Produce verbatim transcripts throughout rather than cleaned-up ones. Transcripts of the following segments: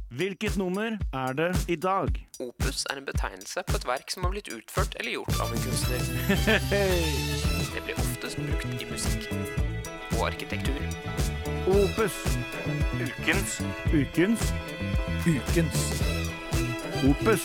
Hvilket nummer er det i dag? Opus er en betegnelse på et verk som har blitt utført eller gjort av en kunstner. Det blir oftest brukt i musikk og arkitektur. Opus. Ukens. Ukens. Ukens. Opus.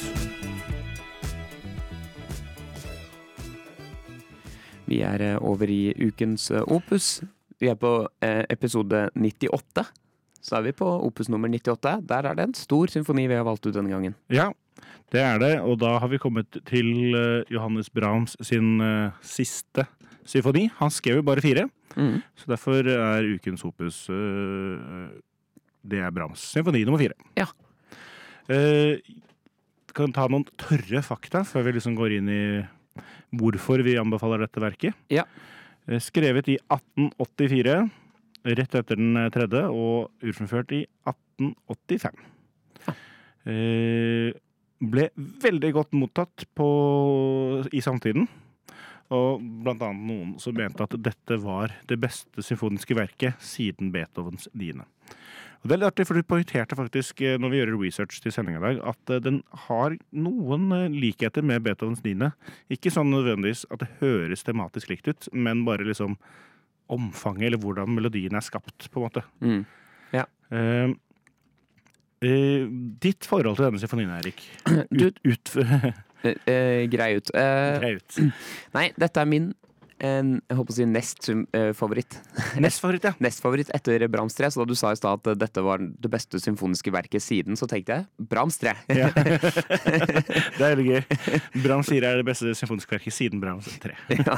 Vi er eh, over i ukens eh, opus. Vi er på eh, episode nittiåtte. Så er vi på opus nummer nittiåtte. Der er det en stor symfoni vi har valgt ut denne gangen. Ja, det er det. Og da har vi kommet til uh, Johannes Brahms sin uh, siste symfoni. Han skrev jo bare fire. Mm. Så derfor er ukens opus uh, det er Brahms symfoni nummer fire. Ja. Uh, kan ta noen tørre fakta før vi liksom går inn i hvorfor vi anbefaler dette verket. Ja. Uh, skrevet i atten åttifire, rett etter den tredje, og urfremført i atten åttifem. Ja. Uh, ble veldig godt mottatt på, i samtiden. Og blant annet noen som mente at dette var det beste symfoniske verket siden Beethovens niende. Og det er litt artig, for du poengterte faktisk, når vi gjør research til sendingen i dag, at den har noen likheter med Beethovens niende. Ikke sånn nødvendigvis at det høres tematisk likt ut, men bare liksom omfanget, eller hvordan melodien er skapt, på en måte. Mm. Ja. Uh, uh, ditt forhold til denne symfonien, Erik? Ut, ut, Eh, eh, grei ut. Eh, grei ut. nei, dette er min en, jeg håper å si nest eh, favoritt. Nest favoritt, ja. Nest favoritt etter Brahms tre. Så da du sa i stad at dette var det beste symfoniske verket siden, så tenkte jeg Brahms tre. Ja. Det er veldig gøy. Brahms fire er det beste symfoniske verket siden Brahms tre. Ja.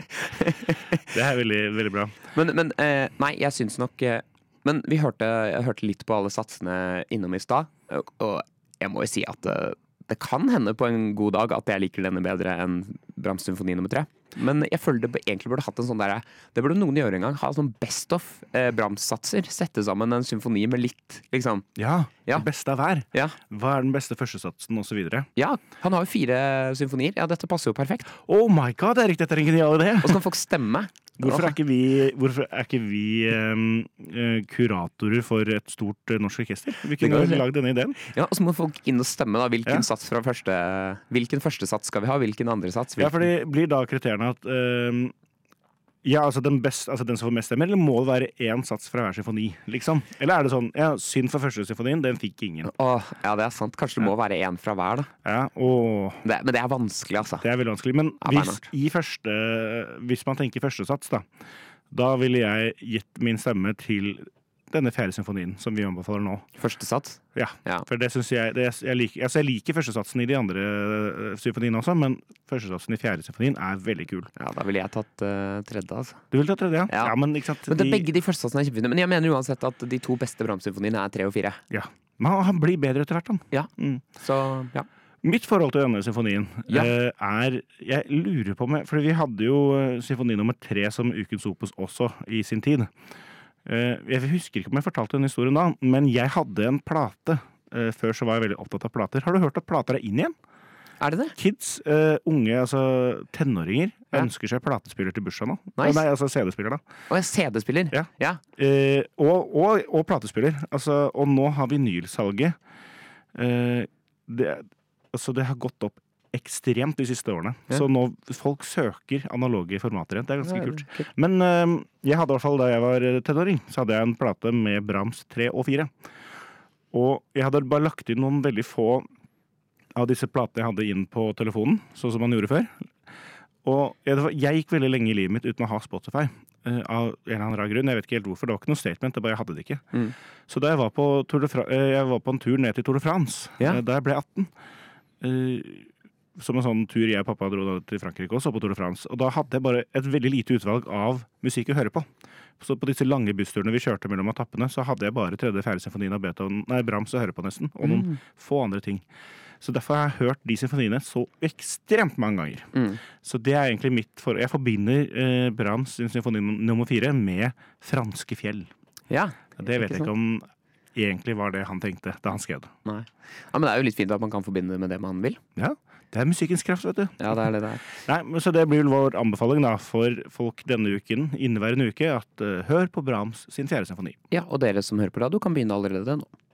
Det er veldig, veldig bra. Men, men eh, nei, jeg syns nok eh, Men vi hørte, jeg hørte litt på alle satsene innom i stad, og, og jeg må jo si at eh, det kan hende på en god dag at jeg liker denne bedre enn Brahms symfoni nummer tre. Men jeg føler det egentlig burde hatt en sånn der, det burde noen gjøre en gang, ha sånn best of eh, Brahms-satser, sette sammen en symfoni med litt, liksom. Ja, Ja. det beste av hver. Ja. Hva er den beste førstesatsen, og så videre. Ja, han har jo fire symfonier. Ja, dette passer jo perfekt. Oh my god, Erik, dette er en genial idé! Og så kan folk stemme. Hvorfor er ikke vi, hvorfor er ikke vi um, uh, kuratorer for et stort uh, norsk orkester? Vi kunne Det kan vi. lagd denne ideen. Ja, og så må folk inn og stemme da, hvilken Ja. sats fra første, hvilken første sats skal vi ha, hvilken andre sats. Ja, Hvilken... for det blir da kriteriene at um, ja, altså den, best, altså den som får mest stemmer, eller må det være én sats fra hver symfoni, liksom? Eller er det sånn, ja, synd for første symfonien, den fikk ingen. Åh, ja, det er sant. Kanskje det må være en fra hver da. Ja, og Det, men det er vanskelig, altså. det er veldig vanskelig. Men Ja, hvis, beinhardt. i første, hvis man tenker første sats, da, da ville jeg gitt min stemme til denne fjerde symfonien, som vi anbefaler nå. Første sats. Ja, Ja. for det synes jeg, det, jeg, liker, altså jeg liker førstesatsen i de andre øh, symfoniene også, men førstesatsen i fjerde symfonien er veldig kul. Ja, da ville jeg tatt uh, tredje, altså. Du vil ta tredje, ja? Ja. Ja, men ikke sant? Men det, de- begge de første satsene er kjempefine. Men jeg mener uansett at de to beste Brahms-symfoniene er tre og fire. Ja. Men han- han blir bedre etter hvert, han. Ja. Mm. Så, ja. Mitt forhold til denne symfonien Ja. eh, er, jeg lurer på meg, for vi hadde jo eh, symfoni nummer tre som ukens opus også i sin tid. Eh, jeg husker ikke om jeg fortalte den historien da, men jeg hadde en plate. Eh, før så var jeg veldig opptatt av plater. Har du hørt at plater er inn igjen? Er det det? Kids, eh, unge, altså tenåringer, Ja. ønsker seg platespiller til bursdag nå. Nice. Nei, altså C D-spiller da. Å, jeg C D-spiller. Ja. Ja. Eh, og, og, og platespiller. Altså, og nå har vinylsalget. Eh, det, altså, det har gått opp ekstremt de siste årene. Ja. Så nå folk søker analoge formater igjen. Det er ganske Ja, kult. kult. Men eh, jeg hadde i hvert fall da jeg var tenåring, så hadde jeg en plate med Brahms tre og fire. Og jeg hadde bare lagt inn noen veldig få av disse platene jeg hadde inn på telefonen, sånn som man gjorde før. Og jeg, det var, jeg gikk veldig lenge i livet mitt uten å ha Spotify. eh, av en eller annen rar grunn. Jeg vet ikke helt hvorfor. Det var ikke noe statement, det bare jeg hadde det ikke. Mm. Så da jeg var på, Tour de Fra eh, jeg var på en tur ned til Tour de France, Ja. eh, da jeg ble atten, eh, som en sånn tur jeg og pappa dro da til Frankrike også, på Tour de France. Og da hadde jeg bare et veldig lite utvalg av musikk å høre på. Så på disse lange bussturene vi kjørte mellom etappene, så hadde jeg bare tredje fjerde symfonien av Beethoven, nei, Brahms å høre på nesten, og noen Mm. få andre ting. Så derfor har jeg hørt de symfoniene så ekstremt mange ganger. Mm. Så det er egentlig mitt for... Jeg forbinder eh, Brahms sin symfoni nummer fire med franske fjell. Ja. Det vet Ikke jeg ikke om egentlig var det han tenkte da han skrev det. Nei. Ja, men det er jo litt fint at man kan forbinde det med det man vil. Ja, det er musikkens kraft, vet du. Ja, det er det det er. Nei, men Så det blir vel vår anbefaling da, for folk denne uken, inneværende uke, at uh, hør på Brahms sin fjerde symfoni. Ja, og dere som hører på radio kan begynne allerede nå.